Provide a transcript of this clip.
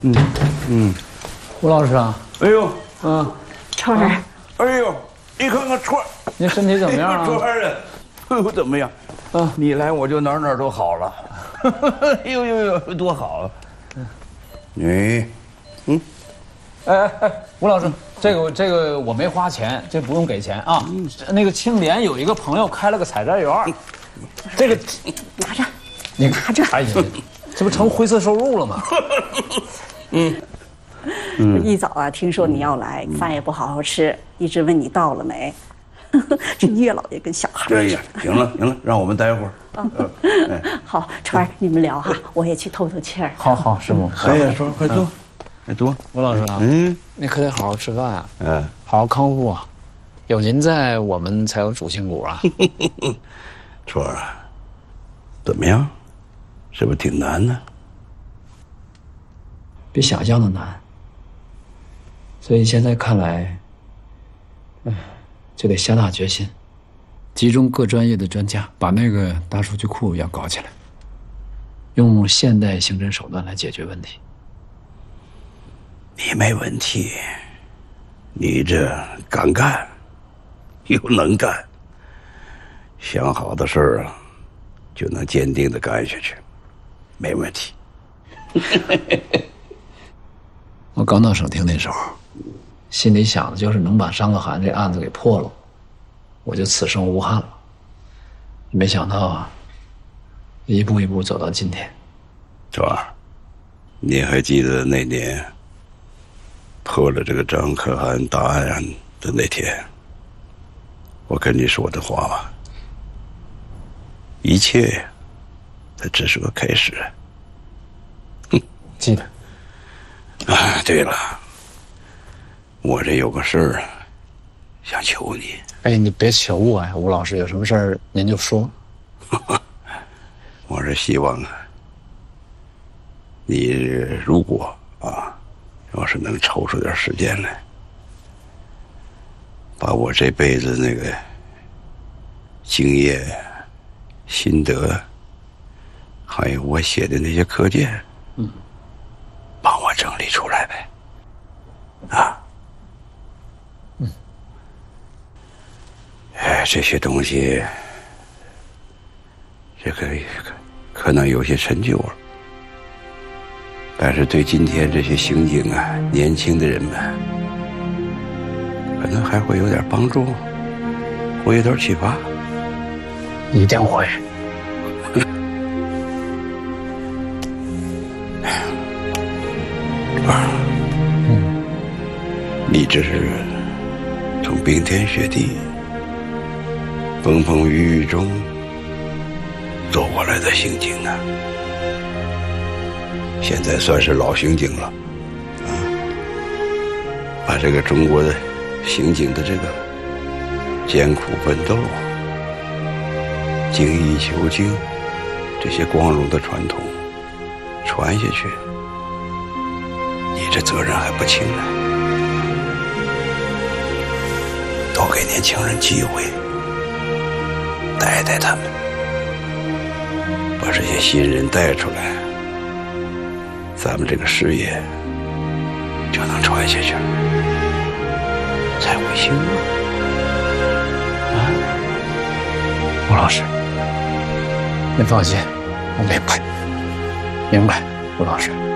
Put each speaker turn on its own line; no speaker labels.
吴老师啊，
哎呦，
川儿，
哎呦，你看看川儿，
您身体怎么样啊？
川儿啊，哎呦怎么样？你来我就哪儿都好了。哎呦，多好啊！
吴老师，这个我没花钱，这不用给钱啊。那个青莲有一个朋友开了个采摘园，这个
拿着，
你
拿着。
哎呀，这不成灰色收入了吗？
一早啊，听说你要来，饭也不好好吃，一直问你到了没。这岳老爷跟小孩。
哎呀，行了，让我们待会儿。
好，川儿，你们聊哈，我也去透透气儿。
好，师傅。
哎呀，说快坐，多。
吴老师啊，你可得好好吃饭啊，好好康复啊，有您在，我们才有主心骨啊。
川儿，怎么样？是不是挺难呢？
比想象的难，所以现在看来，就得下大决心，集中各专业的专家，把那个大数据库要搞起来，用现代刑侦手段来解决问题。
你没问题，你这敢干，又能干，想好的事儿啊，就能坚定的干下去，没问题。
我刚到省厅那时候，心里想的就是能把张可汗这案子给破了，我就此生无憾了。没想到啊，一步一步走到今天。
川儿，你还记得那年破了这个张可汗大案的那天，我跟你说的话吗？一切，它只是个开始。
记得。
对了，我这有个事儿想求你。
哎，你别求我呀，吴老师，有什么事儿您就说。
我是希望你如果要是能抽出点时间来，把我这辈子那个经验、心得，还有我写的那些课件，帮我整理出来呗。这些东西，这个可能有些陈旧了，但是对今天这些刑警年轻的人们，可能还会有点帮助，会有点启发。
一定会。
你这是从冰天雪地、风风雨雨中走过来的刑警啊，现在算是老刑警了，把这个中国的刑警的这个艰苦奋斗、精益求精这些光荣的传统传下去，你这责任还不轻呢。多给年轻人机会，带带他们，把这些新人带出来，咱们这个事业就能传下去了，才会兴旺。
吴老师，您放心，我明白，吴老师。